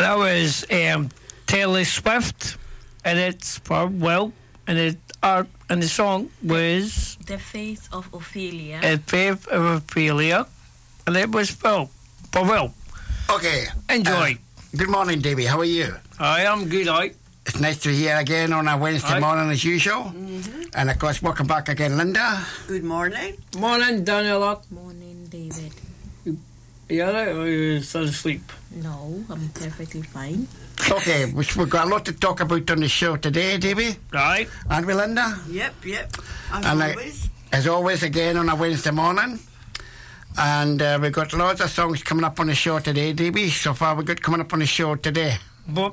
That was Taylor Swift, and it's for Will, and and the song was The Faith of Ophelia. The Faith of Ophelia, and it was for Will. Okay. Enjoy. Good morning, Davey. How are you? I am good, It's nice to hear again on a Wednesday morning as usual. Mm-hmm. And of course, welcome back again, Linda. Good morning. Morning, Daniela. Morning, David. You alright, or are you still asleep? No, I'm perfectly fine. Okay, we've got a lot to talk about on the show today, Davey. Right. Aren't we, Linda? Yep. As And always. As always, again on a Wednesday morning. And we've got lots of songs coming up on the show today, Davey. So far, we've got coming up on the show today. But,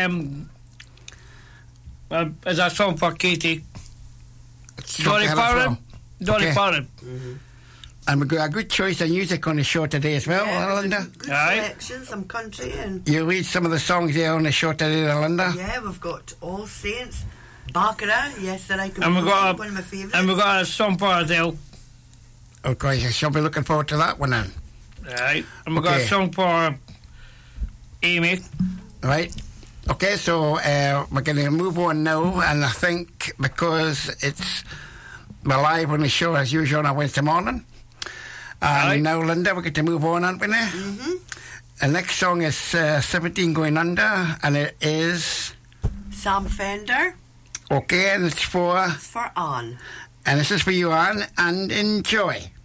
as a song for Katie. Dolly Parton. Dolly Parton. Mm-hmm. And we've got a good choice of music on the show today as well, Linda. Good selection, some country and... You read some of the songs there on the show today, Linda? Yeah, we've got All Saints, Baccarat, Yes That I Can And Be we've got one of my favourites. And we've got a song for Adele. Of course, I shall be looking forward to that one then. Right. And we've got a song for Amy. Right. Okay, so we're going to move on now, and I think because we're live on the show as usual on a Wednesday morning. And now, Linda, we're going to move on, aren't we now? Mm-hmm. The next song is 17 Going Under, and it is... Sam Fender. Okay, and it's for... It's for Anne. And this is for you, Anne, and enjoy.